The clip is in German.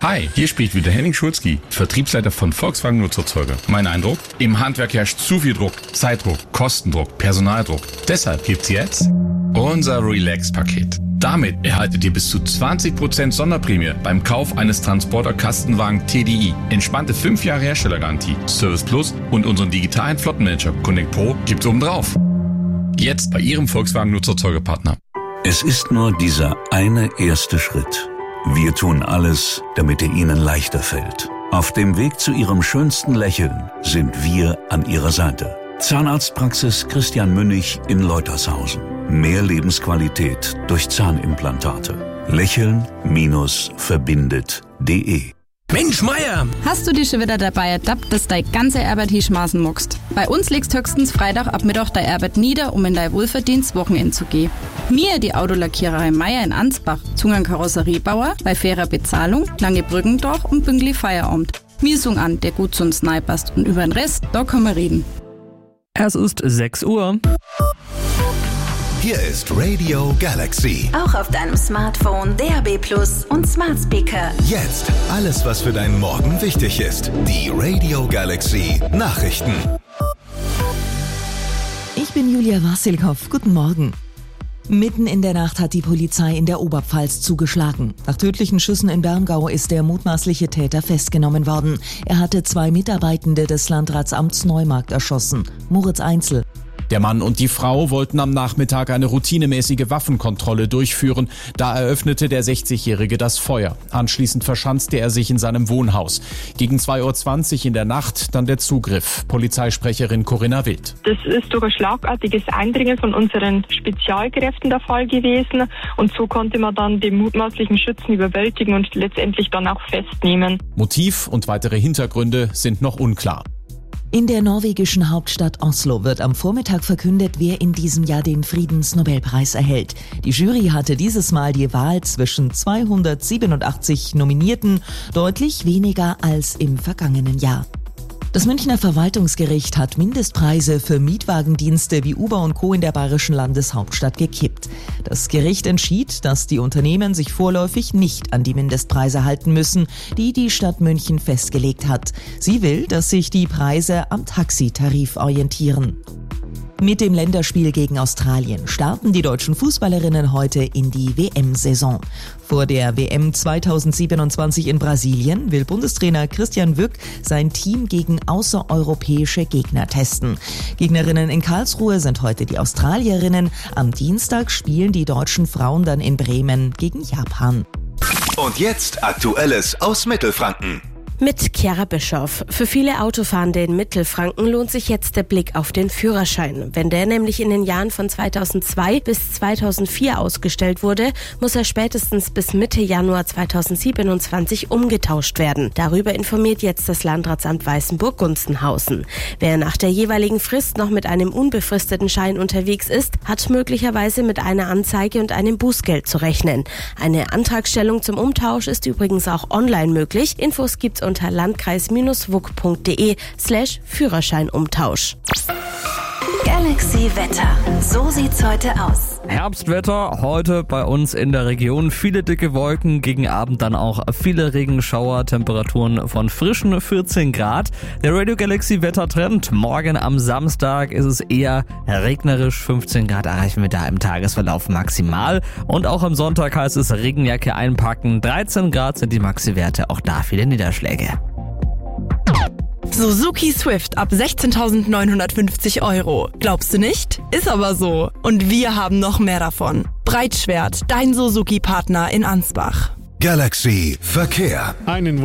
Hi, hier spricht wieder Henning Schulzki, Vertriebsleiter von Volkswagen Nutzerzeuger. Mein Eindruck? Im Handwerk herrscht zu viel Druck, Zeitdruck, Kostendruck, Personaldruck. Deshalb gibt's jetzt unser Relax-Paket. Damit erhaltet ihr bis zu 20% Sonderprämie beim Kauf eines Transporter-Kastenwagen TDI. Entspannte 5 Jahre Herstellergarantie, Service Plus und unseren digitalen Flottenmanager Connect Pro gibt's obendrauf. Jetzt bei Ihrem Volkswagen Nutzerzeugerpartner. Es ist nur dieser eine erste Schritt. Wir tun alles, damit er Ihnen leichter fällt. Auf dem Weg zu Ihrem schönsten Lächeln sind wir an Ihrer Seite. Zahnarztpraxis Christian Münnig in Leutershausen. Mehr Lebensqualität durch Zahnimplantate. Lächeln-verbindet.de. Mensch, Meier! Hast du dich schon wieder dabei ertappt, dass dein ganze Arbeit hinschmeißen muckst? Bei uns legst höchstens Freitag ab Mittag deine Arbeit nieder, um in dein wohlverdientes Wochenende zu gehen. Wir, die Autolackiererei Meier in Ansbach, zungen Karosseriebauer bei fairer Bezahlung, lange Brückendach und pünktlich Feierabend. Wir sungen an, der gut zu uns nahe passt, und über den Rest, da können wir reden. Es ist 6 Uhr. Hier ist Radio Galaxy. Auch auf deinem Smartphone, DAB+ und Smart Speaker. Jetzt alles, was für deinen Morgen wichtig ist. Die Radio Galaxy Nachrichten. Ich bin Julia Wassilkow. Guten Morgen. Mitten in der Nacht hat die Polizei in der Oberpfalz zugeschlagen. Nach tödlichen Schüssen in Berngau ist der mutmaßliche Täter festgenommen worden. Er hatte 2 Mitarbeitende des Landratsamts Neumarkt erschossen. Moritz Einzel. Der Mann und die Frau wollten am Nachmittag eine routinemäßige Waffenkontrolle durchführen. Da eröffnete der 60-Jährige das Feuer. Anschließend verschanzte er sich in seinem Wohnhaus. Gegen 2:20 Uhr in der Nacht dann der Zugriff. Polizeisprecherin Corinna Wild. Das ist durch ein schlagartiges Eindringen von unseren Spezialkräften der Fall gewesen. Und so konnte man dann den mutmaßlichen Schützen überwältigen und letztendlich dann auch festnehmen. Motiv und weitere Hintergründe sind noch unklar. In der norwegischen Hauptstadt Oslo wird am Vormittag verkündet, wer in diesem Jahr den Friedensnobelpreis erhält. Die Jury hatte dieses Mal die Wahl zwischen 287 Nominierten, deutlich weniger als im vergangenen Jahr. Das Münchner Verwaltungsgericht hat Mindestpreise für Mietwagendienste wie Uber und Co. in der bayerischen Landeshauptstadt gekippt. Das Gericht entschied, dass die Unternehmen sich vorläufig nicht an die Mindestpreise halten müssen, die die Stadt München festgelegt hat. Sie will, dass sich die Preise am Taxitarif orientieren. Mit dem Länderspiel gegen Australien starten die deutschen Fußballerinnen heute in die WM-Saison. Vor der WM 2027 in Brasilien will Bundestrainer Christian Wück sein Team gegen außereuropäische Gegner testen. Gegnerinnen in Karlsruhe sind heute die Australierinnen. Am Dienstag spielen die deutschen Frauen dann in Bremen gegen Japan. Und jetzt Aktuelles aus Mittelfranken. Mit Chiara Bischoff. Für viele Autofahrende in Mittelfranken lohnt sich jetzt der Blick auf den Führerschein. Wenn der nämlich in den Jahren von 2002 bis 2004 ausgestellt wurde, muss er spätestens bis Mitte Januar 2027 umgetauscht werden. Darüber informiert jetzt das Landratsamt Weißenburg-Gunzenhausen. Wer nach der jeweiligen Frist noch mit einem unbefristeten Schein unterwegs ist, hat möglicherweise mit einer Anzeige und einem Bußgeld zu rechnen. Eine Antragstellung zum Umtausch ist übrigens auch online möglich. Infos gibt's unter landkreis-wuk.de/Führerscheinumtausch. Galaxy Wetter. So sieht's heute aus. Herbstwetter heute bei uns in der Region. Viele dicke Wolken, gegen Abend dann auch viele Regenschauer, Temperaturen von frischen 14 Grad. Der Radio Galaxy Wettertrend. Morgen am Samstag ist es eher regnerisch. 15 Grad erreichen wir da im Tagesverlauf maximal. Und auch am Sonntag heißt es Regenjacke einpacken. 13 Grad sind die Maxi-Werte. Auch da viele Niederschläge. Suzuki Swift ab 16.950 €. Glaubst du nicht? Ist aber so. Und wir haben noch mehr davon. Breitschwert, dein Suzuki-Partner in Ansbach. Galaxy Verkehr.